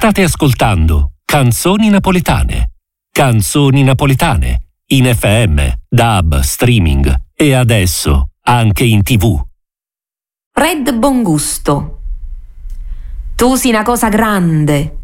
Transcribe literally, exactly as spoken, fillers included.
State ascoltando Canzoni Napoletane. Canzoni Napoletane, in F M, D A B, streaming e adesso anche in tivù. Red Bongusto. Tu sei una cosa grande,